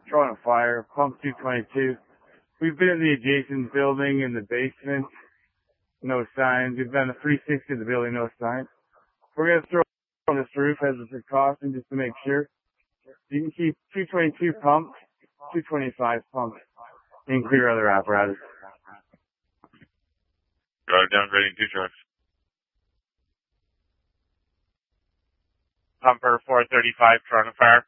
Trying to fire, pump 222. We've been in the adjacent building in the basement. No signs. We've done a 360 of the building, no signs. We're going to throw on this roof as a precaution just to make sure. You can keep 222 pumped, 225 pumped, and clear other apparatus. Drive downgrading 2 trucks. Pumper 435, trying to fire.